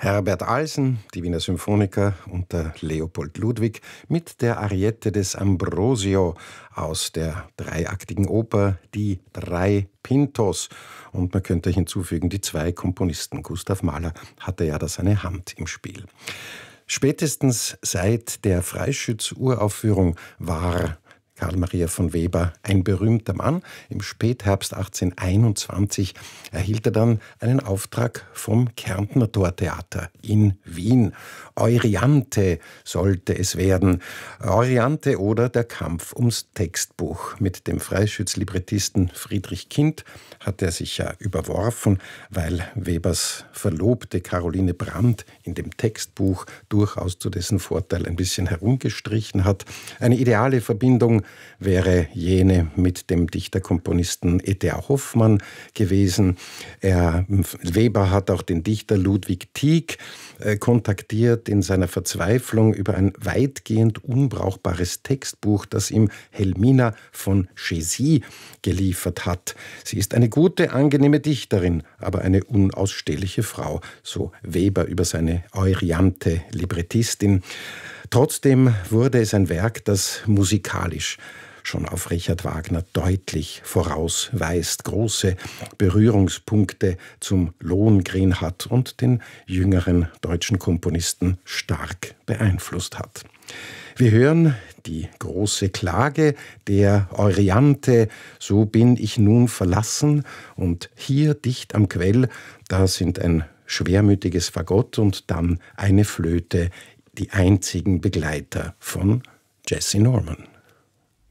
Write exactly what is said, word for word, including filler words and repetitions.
Herbert Alsen, die Wiener Symphoniker unter Leopold Ludwig mit der Ariette des Ambrosio aus der dreiaktigen Oper Die drei Pintos. Und man könnte hinzufügen, die zwei Komponisten. Gustav Mahler hatte ja da seine Hand im Spiel. Spätestens seit der Freischütz-Uraufführung war Karl Maria von Weber ein berühmter Mann. Im Spätherbst achtzehnhunderteinundzwanzig erhielt er dann einen Auftrag vom Kärntner Tortheater in Wien. Euryanthe sollte es werden. Euryanthe oder der Kampf ums Textbuch. Mit dem Freischütz-Librettisten Friedrich Kind hat er sich ja überworfen, weil Webers Verlobte Caroline Brandt in dem Textbuch durchaus zu dessen Vorteil ein bisschen herumgestrichen hat. Eine ideale Verbindung wäre jene mit dem Dichterkomponisten E T A Hoffmann gewesen. Er, Weber hat auch den Dichter Ludwig Tieck äh, kontaktiert in seiner Verzweiflung über ein weitgehend unbrauchbares Textbuch, das ihm Helmina von Chézy geliefert hat. Sie ist eine gute, angenehme Dichterin, aber eine unausstehliche Frau, so Weber über seine Euryanthe Librettistin. Trotzdem wurde es ein Werk, das musikalisch schon auf Richard Wagner deutlich vorausweist, große Berührungspunkte zum Lohengrin hat und den jüngeren deutschen Komponisten stark beeinflusst hat. Wir hören die große Klage der Euryanthe, so bin ich nun verlassen, und hier dicht am Quell, da sind ein schwermütiges Fagott und dann eine Flöte, die einzigen Begleiter von Jessye Norman.